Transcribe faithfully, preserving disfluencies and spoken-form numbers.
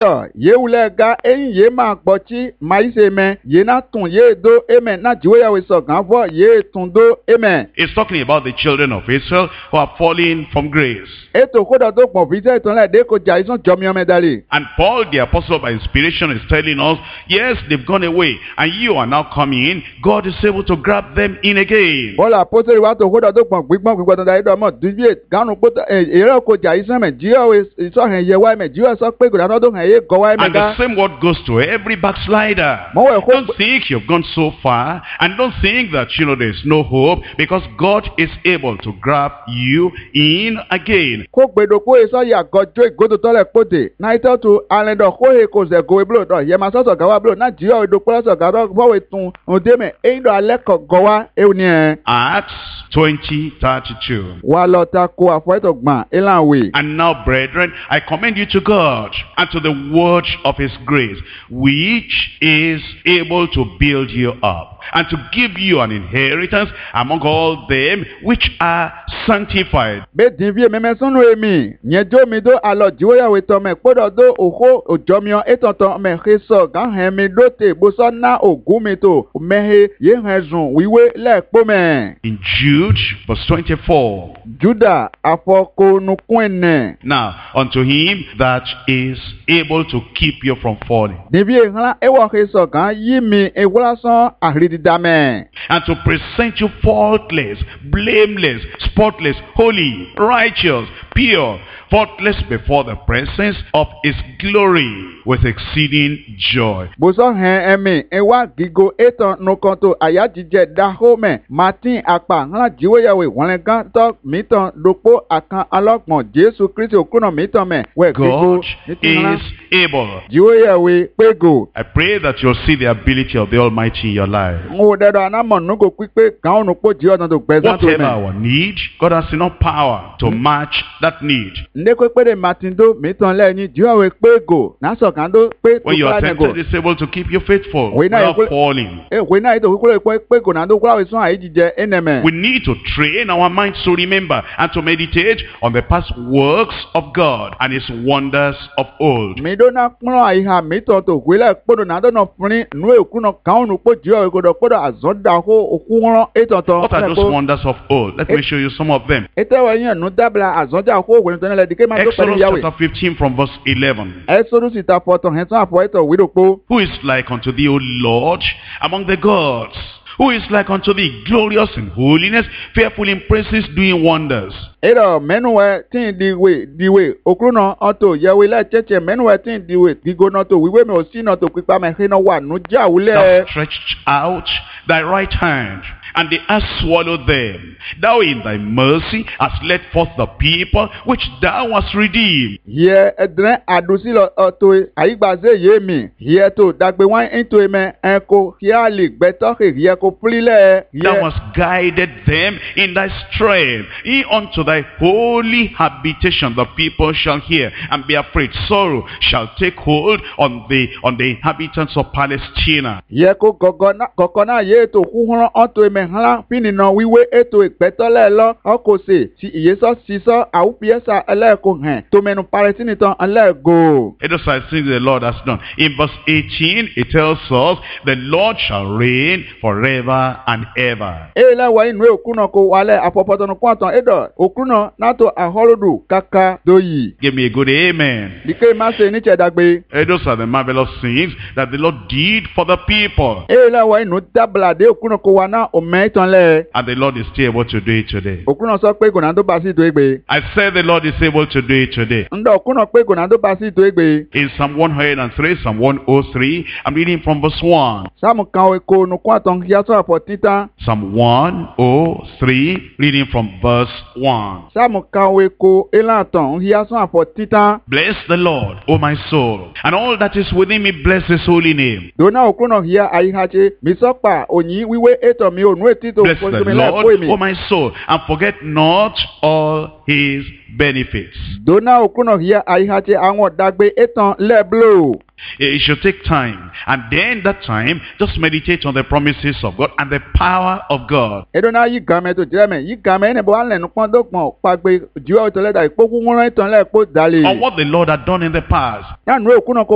Edo, ye ulega, en ye ma bochi, maise me, ye na tun ye do, amen, na jiwe we so ganvo, ye tundo, amen. It's talking about the children of Israel who are falling from grace. Eto koda do kon vise ton la de ko jaison jomi medali. And Paul, the apostle by inspiration, is telling us, yes, they've gone away, and you are now coming in. God is able to grab them in again. Paul apostle wa to koda do kon gbigbon gbigbon ton da do mo dubie ganu poto ere ko jaison me jiwa we so hen ye wa me jiwa so pe ko da do hen ye go wa me And ga. the same word goes to every backslider. Mo we Don't ko think you've gone so far, and don't think that, you know, there's no hope, because God is able to grab you in again. ko gbedo ko eso ya gojo igodo tole pote na ito to alendo ko he ko ze go blo do ye ma so so gawa blo na jiwa do ko so gawa bo we tun onde me e do ale ko gowa e oni e Acts twenty thirty-two. wa lo ta ko afo ito gban elanwe. And now, brethren, I commend you to God and to the word of his grace, which is able to build you up and to give you an inheritance among all them which are sanctified. Be divie me me sunu emi nyejo mi do alo jiwo ya we to me podo do oho ojomio etonton me heso gan he mi do te bo so na ogun mi to me he ye hezun wiwe le po me. In Jude, verse twenty-four. Juda afoko nukun ene. Now, unto him that is able to keep you from falling, Divie hla ewo heso gan yi mi ewla son ahrididame. and to present you faultless, blameless, spotless, holy, righteous, pure, faultless before the presence of his glory with exceeding joy. Boso hen emi ewa gigo eton nokonto ayajije dahome Martin apa hla jiwo ya we won gan to miton dopo akan alogbon Jesu Kristi okuno miton me we gigo God is able. jiwo ya we pego. I pray that you'll see the ability of the Almighty in your life. Mo dedo anamo nugo pipe kan onu po jiwo ton to gbezan to Whatever me. our need, God has enough power to match that need. Nde ko pede Martin do miton le ni jiwo we pego na so kan do pe When you are to tempted, it's able to keep you faithful We know without you- falling. e we na ito ko pe pego na do kwa we son ayijije eneme. We need to train our minds to remember and to meditate on the past works of God and his wonders of old. Mi do na kpɔn ayiha mi tɔ to gbe lɛ kpɔdo na do nɔ funi nu eku nɔ kan nu kpɔ jiɔ eko dɔ kpɔdo azɔn da ko oku ŋlɔ etɔtɔ. What are those wonders of old? Let me show you some of them. Ete wɔ nye nu dabila azɔn da ko wɛni tɔ ne lɛ dike ma do Exodus pɛri yawe. chapter fifteen from verse eleven. Ɛsɔdu si ta fɔtɔ hɛn sɔn afɔ etɔ wi do kpo. Who is like unto thee, O Lord, among the gods? Who is like unto thee, glorious in holiness, fearful in praises, doing wonders? Eɖɔ mɛnuwɛ tí diwe diwe okuru nɔ ɔtɔ yawe lɛ tsɛtsɛ mɛnuwɛ tí diwe digo nɔ to wiwe mi o si nɔ to kpikpa mɛ xe nɔ wa nu dzawu Thou lɛ. stretched out thy right hand, and the earth swallowed them. Thou in thy mercy hast led forth the people which thou hast redeemed. Yɛ ɛdrɛ aɖusi lɔ ɔtɔ ayigbaze ye mi yɛ to dagbe wa ŋuto yi mɛ ɛko yɛ ali gbɛtɔ xe yɛ ko pli lɛ Thou yɛ hast guided them in thy strength, in unto thy holy habitation. The people shall hear and be afraid. Sorrow shall take hold on the on the inhabitants of Palestina. yɛ ko gɔgɔ na gɔgɔ na ye to kuhɔn ɔtɔ yi mɛ hã fini nɔ wiwe eto gbɛtɔ lɛ lɔ ɔko se si iyesɔ sisɔ awu piɛsa ɛlɛ ko hɛn tomɛnu palestine tɔn ɛlɛ go. It is I think the Lord has done. In verse eighteen, it tells us, the Lord shall reign forever and ever. eye lɛ wɔ inu okunɔ ko walɛ afɔpɔtɔnu kɔntɔn eɖɔ okunɔ nato ahɔlodu kaka do yi. Give me a good amen. dike ma se ni tsɛ dagbe. Eh, Those are the marvelous things that the Lord did for the people. eye lɛ wɔ inu dabla de okunɔ ko wa na omɛ tɔn lɛ. And the Lord is still able to do it today. okunɔ sɔ pé gònà tó basi do egbe. I said the Lord is able to do it today. ndɔ okunɔ pé gònà tó basi do egbe. In Psalm one hundred three, Psalm one oh three, I'm reading from verse one. sáàmù kan eko nukun àtọ̀n yasọ àfọ̀ títàn. Psalm one oh three, reading from verse one. sáàmù kan eko elàtọ̀n yasọ àfọ̀ títàn. Bless the Lord, O my soul, and all that is within me, bless his holy name. dona okunɔ hia ayihatse misɔkpa onyi wiwe etɔ mi onu eti to Bless the fosomi lɛ Lord, foyi mi. O my soul, and forget not all his benefits. dona okunɔ hia ayihatse àwọn dagbe etɔn lɛ blo. It should take time, and then that time, just meditate on the promises of God and the power of God. edona yi game to jẹ mẹ yi game ẹnẹ bọ alẹ nukpọn dọgbọn pagbe juwa otọlẹ da ikpoku ŋlọ etɔn lẹ kpo dali. On what the Lord had done in the past. yanu okunɔ ko